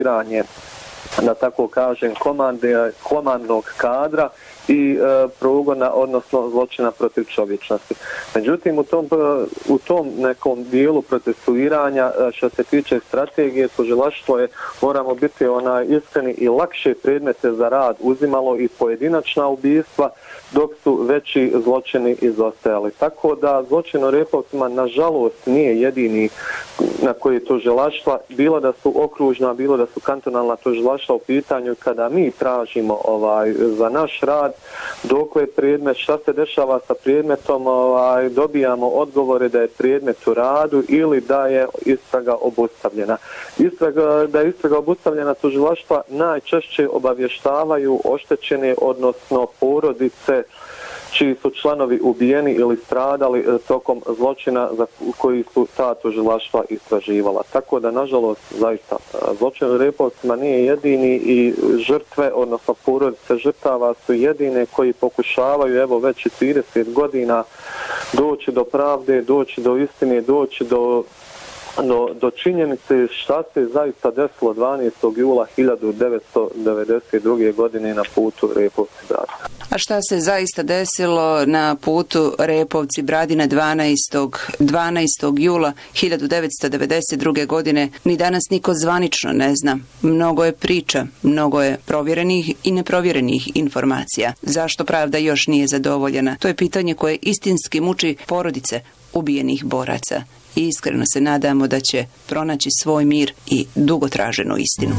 da tako kažem, komandnog kadra i progona, odnosno zločina protiv čovječnosti. Međutim, u tom nekom dijelu procesuiranja, što se tiče strategije, tužilaštvo je, moramo biti iskreni, i lakše predmete za rad uzimalo i pojedinačna ubistva, dok su veći zločini izostajali. Tako da zločin u Repovcima, nažalost, nije jedini na koji tužilaštva, bilo da su okružna, bilo da su kantonalna tužilaštva u pitanju, kada mi tražimo za naš rad, dokle je predmet, šta se dešava sa predmetom, dobijamo odgovore da je predmet u radu ili da je istraga obustavljena. Da je istraga obustavljena, tužilaštva najčešće obavještavaju oštećene, odnosno porodice čiji su članovi ubijeni ili stradali tokom zločina za koji su ta tužilaštva istraživala. Tako da, nažalost, zaista, zločin u Repovcima nije jedini i žrtve, odnosno porodice žrtava su jedine koji pokušavaju, evo, već 30 godina doći do pravde, doći do istine, doći do činjenice šta se zaista desilo 12. jula 1992. godine na putu Repovci-Bradina. A šta se zaista desilo na putu Repovci-Bradina 12. jula 1992. godine, ni danas niko zvanično ne zna. Mnogo je priča, mnogo je provjerenih i neprovjerenih informacija. Zašto pravda još nije zadovoljena? To je pitanje koje istinski muči porodice ubijenih boraca. I iskreno se nadamo da će pronaći svoj mir i dugotraženu istinu.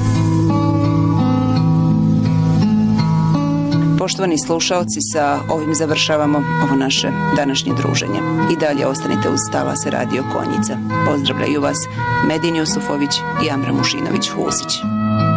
Poštovani slušaoci, sa ovim završavamo ovo naše današnje druženje. I dalje ostanite uz Talase Radio Konjica. Pozdravljaju vas Medin Jusufović i Amra Mušinović-Husić.